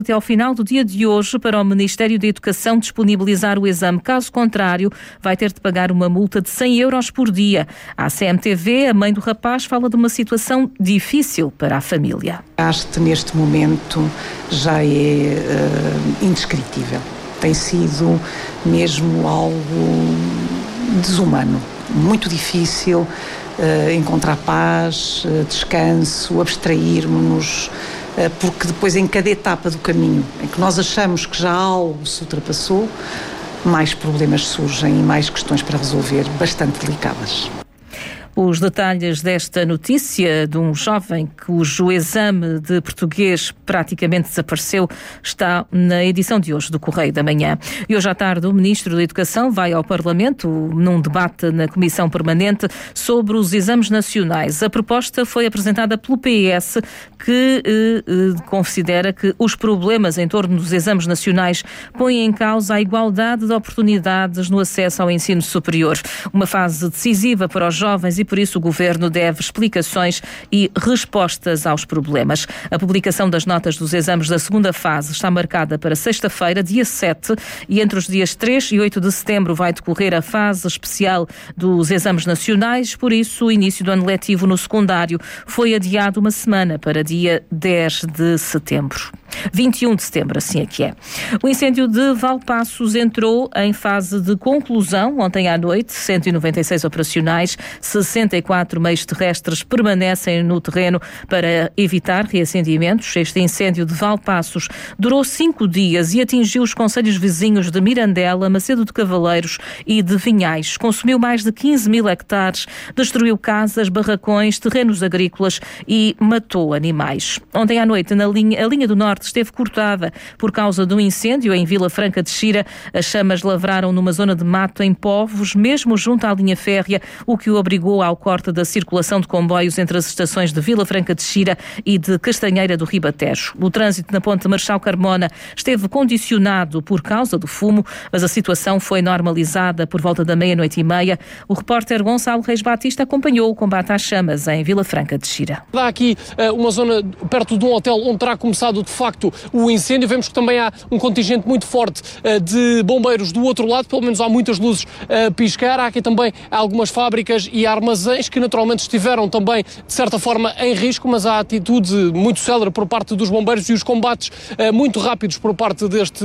até ao final do dia de hoje para o Ministério da Educação disponibilizar o exame. Caso contrário, vai ter de pagar uma multa de 100 euros por dia. À CMTV, a mãe do rapaz fala de uma situação difícil para a família. Acho que neste momento já é indescritível. Tem sido mesmo algo desumano, muito difícil encontrar paz, descanso, abstrairmos-nos, porque depois em cada etapa do caminho em que nós achamos que já algo se ultrapassou, mais problemas surgem e mais questões para resolver, bastante delicadas. Os detalhes desta notícia de um jovem cujo exame de português praticamente desapareceu está na edição de hoje do Correio da Manhã. E hoje à tarde o Ministro da Educação vai ao Parlamento num debate na Comissão Permanente sobre os exames nacionais. A proposta foi apresentada pelo PS, que considera que os problemas em torno dos exames nacionais põem em causa a igualdade de oportunidades no acesso ao ensino superior. Uma fase decisiva para os jovens e por isso o Governo deve explicações e respostas aos problemas. A publicação das notas dos exames da segunda fase está marcada para sexta-feira, dia 7, e entre os dias 3 e 8 de setembro vai decorrer a fase especial dos exames nacionais, por isso o início do ano letivo no secundário foi adiado uma semana para dia 10 de setembro. 21 de setembro, assim é que é. O incêndio de Valpaços entrou em fase de conclusão ontem à noite, 196 operacionais, 64 meios terrestres permanecem no terreno para evitar reacendimentos. Este incêndio de Valpaços durou 5 dias e atingiu os concelhos vizinhos de Mirandela, Macedo de Cavaleiros e de Vinhais. Consumiu mais de 15 mil hectares, destruiu casas, barracões, terrenos agrícolas e matou animais. Ontem à noite, a linha do Norte esteve cortada por causa de um incêndio em Vila Franca de Xira. As chamas lavraram numa zona de mato em Povos, mesmo junto à linha férrea, o que o obrigou ao corte da circulação de comboios entre as estações de Vila Franca de Xira e de Castanheira do Ribatejo. O trânsito na ponte Marechal Carmona esteve condicionado por causa do fumo, mas a situação foi normalizada por volta da 00:30. O repórter Gonçalo Reis Batista acompanhou o combate às chamas em Vila Franca de Xira. Há aqui uma zona perto de um hotel onde terá começado de facto o incêndio. Vemos que também há um contingente muito forte de bombeiros do outro lado, pelo menos há muitas luzes a piscar. Há aqui também algumas fábricas e armazéns que naturalmente estiveram também de certa forma em risco, mas há atitude muito célere por parte dos bombeiros e os combates muito rápidos por parte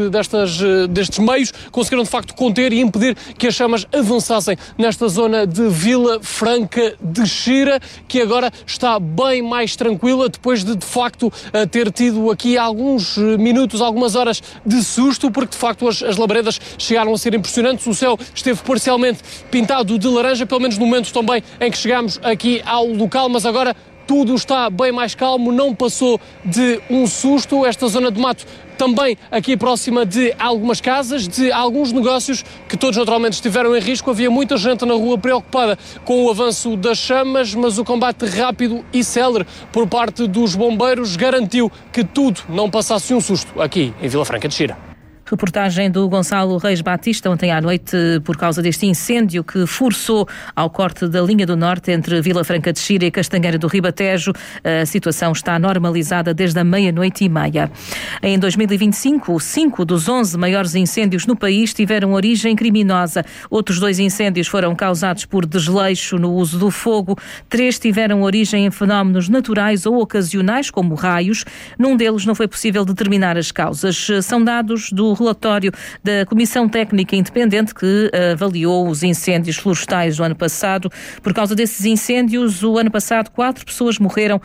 destes meios conseguiram de facto conter e impedir que as chamas avançassem nesta zona de Vila Franca de Xira, que agora está bem mais tranquila depois de facto ter tido aqui alguns minutos, algumas horas de susto, porque de facto as labaredas chegaram a ser impressionantes. O céu esteve parcialmente pintado de laranja, pelo menos no momento também em que chegámos aqui ao local, mas agora tudo está bem mais calmo, não passou de um susto. Esta zona de mato também aqui próxima de algumas casas, de alguns negócios que todos naturalmente estiveram em risco. Havia muita gente na rua preocupada com o avanço das chamas, mas o combate rápido e célere por parte dos bombeiros garantiu que tudo não passasse um susto aqui em Vila Franca de Xira. Reportagem do Gonçalo Reis Batista ontem à noite por causa deste incêndio que forçou ao corte da linha do Norte entre Vila Franca de Xira e Castanheira do Ribatejo. A situação está normalizada desde a 00:30. Em 2025, 5 dos 11 maiores incêndios no país tiveram origem criminosa. Outros 2 incêndios foram causados por desleixo no uso do fogo. 3 tiveram origem em fenómenos naturais ou ocasionais, como raios. Num deles não foi possível determinar as causas. São dados do relatório da Comissão Técnica Independente que avaliou os incêndios florestais do ano passado. Por causa desses incêndios, o ano passado 4 pessoas morreram,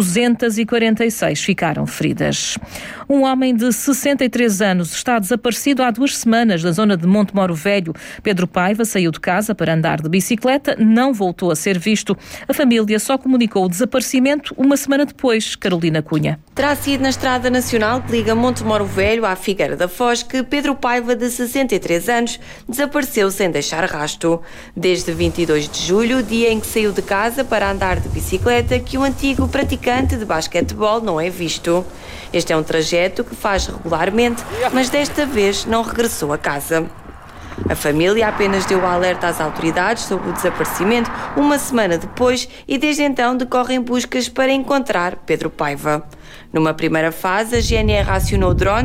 246 ficaram feridas. Um homem de 63 anos está desaparecido há 2 semanas na zona de Monte Moro Velho. Pedro Paiva saiu de casa para andar de bicicleta, não voltou a ser visto. A família só comunicou o desaparecimento uma semana depois. Carolina Cunha. Terá sido na Estrada Nacional que liga Monte Moro Velho à Figueira da Foz que Pedro Paiva, de 63 anos, desapareceu sem deixar rastro. Desde 22 de julho, dia em que saiu de casa para andar de bicicleta, que o antigo praticante de basquetebol não é visto. Este é um trajeto que faz regularmente, mas desta vez não regressou a casa. A família apenas deu alerta às autoridades sobre o desaparecimento uma semana depois e desde então decorrem buscas para encontrar Pedro Paiva. Numa primeira fase, a GNR acionou drones